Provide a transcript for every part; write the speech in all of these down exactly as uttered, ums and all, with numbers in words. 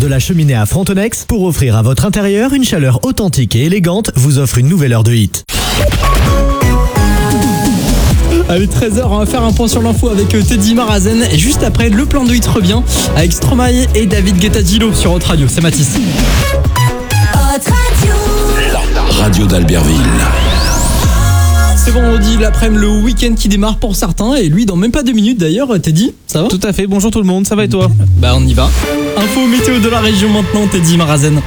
de la Cheminée à Frontenex, pour offrir à votre intérieur une chaleur authentique et élégante, vous offre une nouvelle heure de hit. Allez, treize heures, on va faire un point sur l'info avec Teddy Marazen. Et juste après, le plan de hit revient avec Stromae et David Guetta Gilo sur Hot Radio. C'est Mathis. La radio d'Albertville. C'est vendredi, l'après-midi, le week-end qui démarre pour certains. Et lui, dans même pas deux minutes d'ailleurs. Teddy, ça va ? Tout à fait, bonjour tout le monde, ça va et toi ? Bah on y va. Info météo de la région maintenant, Teddy Marazen.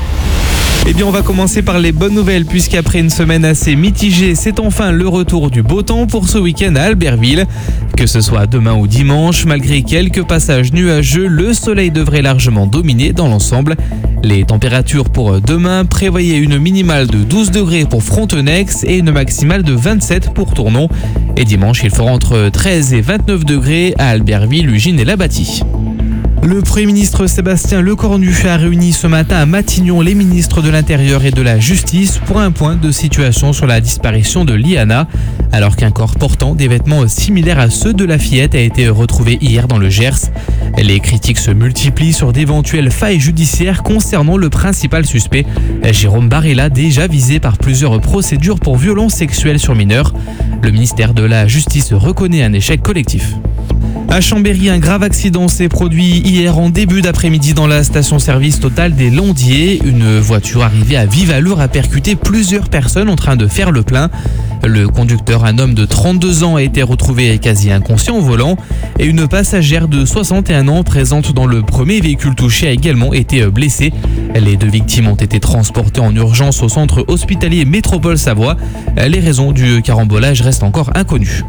Eh bien on va commencer par les bonnes nouvelles puisqu'après une semaine assez mitigée, c'est enfin le retour du beau temps pour ce week-end à Albertville. Que ce soit demain ou dimanche, malgré quelques passages nuageux, le soleil devrait largement dominer dans l'ensemble. Les températures pour demain, prévoyaient une minimale de douze degrés pour Frontenex et une maximale de vingt-sept pour Tournon. Et dimanche, il fera entre treize et vingt-neuf degrés à Albertville, Ugine et Labati. Le Premier ministre Sébastien Lecornu a réuni ce matin à Matignon les ministres de l'Intérieur et de la Justice pour un point de situation sur la disparition de Liana, alors qu'un corps portant des vêtements similaires à ceux de la fillette a été retrouvé hier dans le Gers. Les critiques se multiplient sur d'éventuelles failles judiciaires concernant le principal suspect, Jérôme Barella, déjà visé par plusieurs procédures pour violences sexuelles sur mineurs. Le ministère de la Justice reconnaît un échec collectif. À Chambéry, un grave accident s'est produit hier en début d'après-midi dans la station-service Total des Landiers. Une voiture arrivée à vive allure a percuté plusieurs personnes en train de faire le plein. Le conducteur, un homme de trente-deux ans, a été retrouvé quasi inconscient au volant et une passagère de soixante et un ans présente dans le premier véhicule touché a également été blessée. Les deux victimes ont été transportées en urgence au centre hospitalier Métropole Savoie. Les raisons du carambolage restent encore inconnues.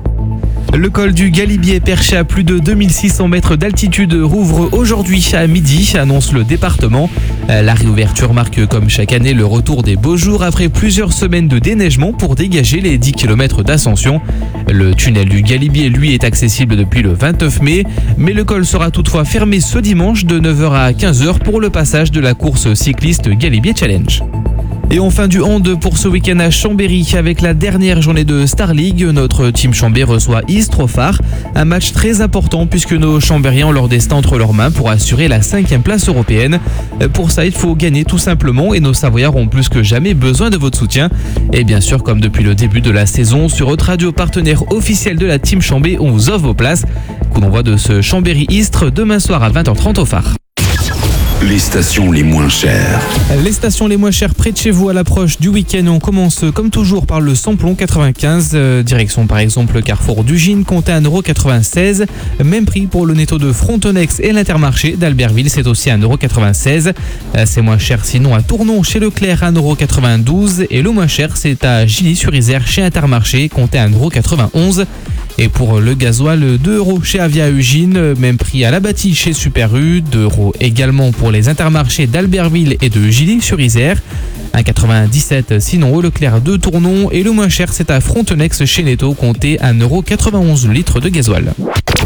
Le col du Galibier, perché à plus de deux mille six cents mètres d'altitude, rouvre aujourd'hui à midi, annonce le département. La réouverture marque comme chaque année le retour des beaux jours après plusieurs semaines de déneigement pour dégager les dix kilomètres d'ascension. Le tunnel du Galibier, lui, est accessible depuis le vingt-neuf mai, mais le col sera toutefois fermé ce dimanche de neuf heures à quinze heures pour le passage de la course cycliste Galibier Challenge. Et enfin du hand pour ce week-end à Chambéry avec la dernière journée de Star League. Notre team Chambé reçoit Istres-Phare. Un match très important puisque nos Chambériens ont leur destin entre leurs mains pour assurer la cinquième place européenne. Pour ça, il faut gagner tout simplement et nos Savoyards ont plus que jamais besoin de votre soutien. Et bien sûr, comme depuis le début de la saison, sur Hot Radio, partenaire officiel de la team Chambé, on vous offre vos places. Coup d'envoi de ce Chambéry-Istres demain soir à vingt heures trente au phare. Les stations les moins chères. Les stations les moins chères près de chez vous à l'approche du week-end. On commence comme toujours par le Samplon quatre-vingt-quinze. Euh, direction par exemple le Carrefour d'Ugine, comptez un euro quatre-vingt-seize. Même prix pour le Netto de Frontenex et l'Intermarché d'Albertville, c'est aussi un euro quatre-vingt-seize. Euh, c'est moins cher sinon à Tournon chez Leclerc, un euro quatre-vingt-douze. Et le moins cher c'est à Gilly-sur-Isère chez Intermarché, comptez un euro quatre-vingt-onze. Et pour le gasoil, deux euros chez Avia Ugine, même prix à Labati chez Super U, deux euros également pour les Intermarchés d'Albertville et de Gilly-sur-Isère. un euro quatre-vingt-dix-sept sinon au Leclerc de Tournon et le moins cher c'est à Frontenex chez Netto, comptez un euro quatre-vingt-onze le litre de gasoil.